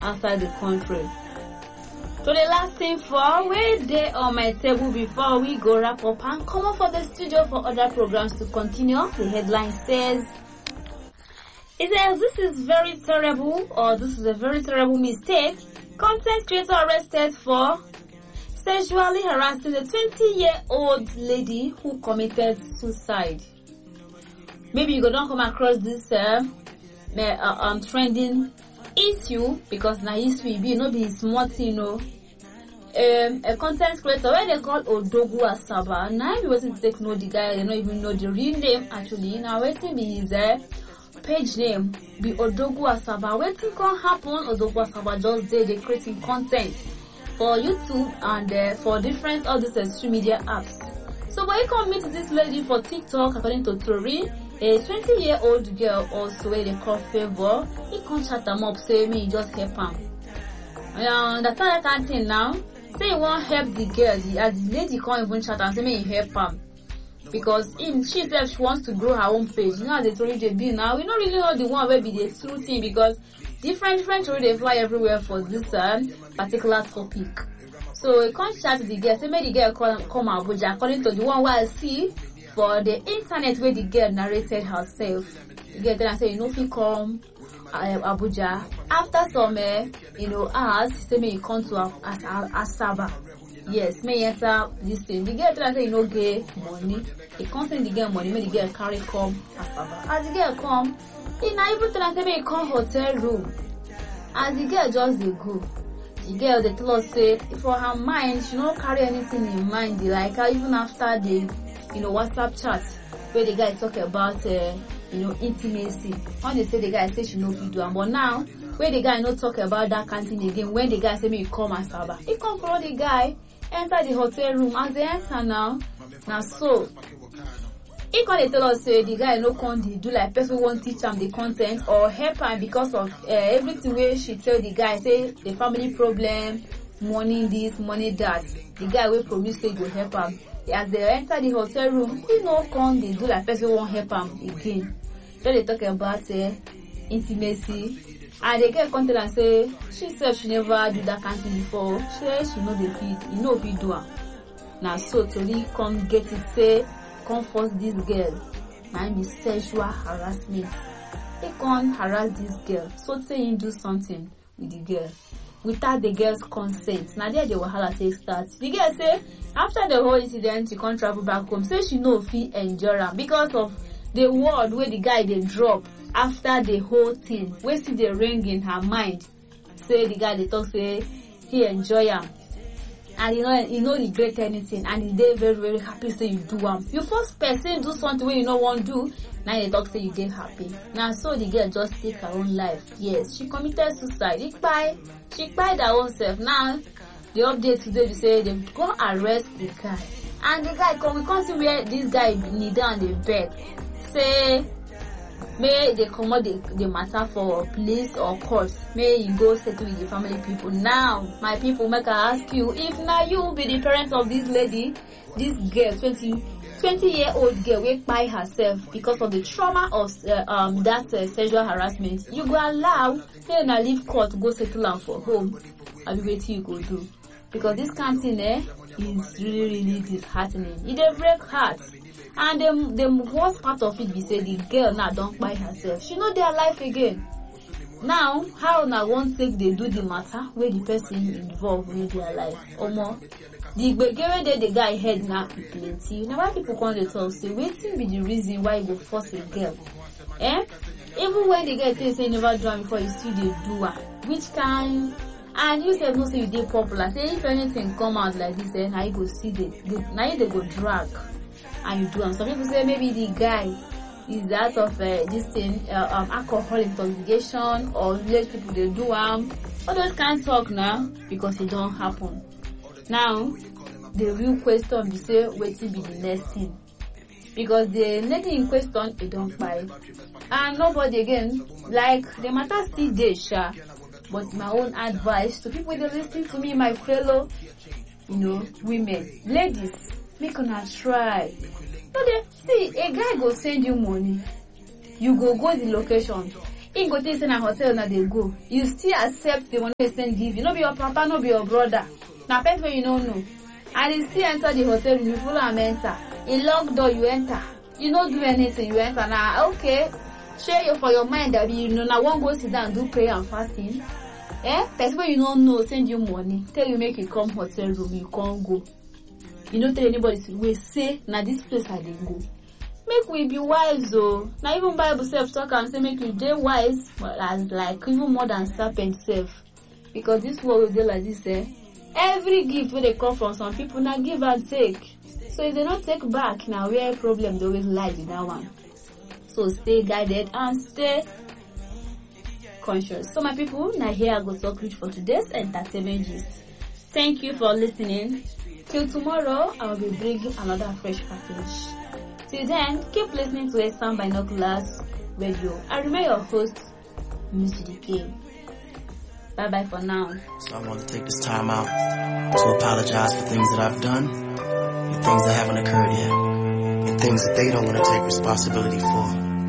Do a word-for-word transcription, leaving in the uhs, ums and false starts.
outside the country. So the last thing for we day on my table before we go wrap up and come up for the studio for other programs to continue. The headline says, it says this is very terrible, or this is a very terrible mistake. Content creator arrested for sexually harassing a twenty-year-old lady who committed suicide. Maybe you go don't come across this uh, uh, um trending issue because now issue be no be smart, you know. Um, a content creator where they call Odogwu Asaba. Now he wasn't take know the guy, they don't even know the real name actually. Now waiting be his uh, page name be Odogwu Asaba. Waiting can happen. Odogwu Asaba just did the creating content for YouTube and uh, for different other social media apps. So when you come meet this lady for TikTok, according to Tori, a twenty-year-old girl also where they call Favor, he can't chat them up, say me just help him. And that's not that kind thing now. Say you won't help the girl, the, as the lady can't even chat and say me help him. Because in she said she wants to grow her own page. You know they told you be now. We don't really know the one where be the true thing because different different story they fly everywhere for this um, particular topic. So you can't chat the girl, say make the girl call come Abuja according to the one where I see for the internet where the girl narrated herself. The girl then I say you know if you come uh, Abuja after some uh, you know hours, say me you come to uh, as Asaba. Yes, may enter this thing. The girl tell her say you no get money. He can't send the girl money, make the girl carry come Asaba. As the girl come, he na even tell her say make you come hotel room. As the girl just dey go, the girl they tell us say for her mind she don't carry anything in mind. Like her even after the you know WhatsApp chat where the guy talk about uh, you know intimacy. When they say the guy say she no fit do am, but now where the guy no talk about that kind of thing again. When the guy say me you come Asaba, he come follow the guy enter the hotel room. As they enter now, now so he can tell us say the guy no come dey do like person won't teach him the content or help him because of uh, everything where she tell the guy say the family problem, money this, money that. The guy will promise say go help him. As they enter the hotel room, he no come dey do like person won't help him again. So they talk about uh, intimacy. And the girl come tell and say she said she never do that kind of thing before. She said she know the fit, you know fit do am. Now so Tori come get it say come force this girl. Now be sexual harassment. He come harass this girl. So say him do something with the girl without the girl's consent. Now there the wahala take start. The girl say after the whole incident she can't travel back home. Say she no fit endure am because of the word where the guy they drop. After the whole thing, we see the ring in her mind. Say the guy they talk say he enjoy him, and you know he no regret anything, and he dey very very happy. Say you do am. You first person do something where you no want do. Now they talk say you dey happy. Now so the girl just take her own life. Yes, she committed suicide. She kpai, she kpai her own self. Now the update today be say they go arrest the guy, and the guy come. We can't see where this guy kneel down the bed. Say. May they come out the, the matter for police or court. May you go settle with the family people. Now, my people, make I ask you, if now you be the parent of this lady, this girl, twenty, twenty year old girl, will by herself because of the trauma of uh, um that uh, sexual harassment, you go allow say na leave court to go settle am for home. I be waiting you go do because this kind of thing eh is really really disheartening. It dey break hearts. And the, the worst part of it be say the girl now don't buy herself. She know their life again. Now, how now one take they do the matter where the person involved with their life? Or more, the gbege where the guy head now plenty. Now why people come to talk say waiting be the reason why you force a girl? Eh? Even when the girl say never do am before, you still they do am. Which kind? And you said no say you did popular. Say if anything come out like this, then now you go see the now you they go drag. And you do them. Some people say maybe the guy is that of uh, this thing, uh, um, alcohol intoxication, or village people they do um, all those can't talk now because it don't happen. Now, the real question is say, wait till be the next thing, because the lady in question it don't buy, and nobody again like the matter still there, sure. But my own advice to people that listen to me, my fellow, you know, women, ladies. Make una try. So they see a guy go send you money. You go go the location. If go to a hotel now they go, you still accept the money they send give you. No be your papa, no be your brother. Now person you don't know. And you still enter the hotel, you follow and enter. In lock door you enter. You don't do anything, you enter now. Okay, share you for your mind that you know now one go sit down and do prayer and fasting. Eh? Person you don't know send you money. Tell you make you come hotel room, you can't go. You don't tell anybody we say now this place I didn't go. Make we be wise though. Now even Bible self talk and say make you dey wise, but as like even more than serpent self. Because this world will dey like this, eh? Every gift where they come from some people now give and take. So if they don't take back, now where problem they always lie with that one. So stay guided and stay conscious. So my people, now here I go talk rich for today's entertainment gist. Thank you for listening. Till tomorrow, I will be bringing another fresh package. Till then, keep listening to Eastern Binoculars Radio. I remain your host, Miss D K. Bye bye for now. So I want to take this time out to apologize for things that I've done, and things that haven't occurred yet, and things that they don't want to take responsibility for.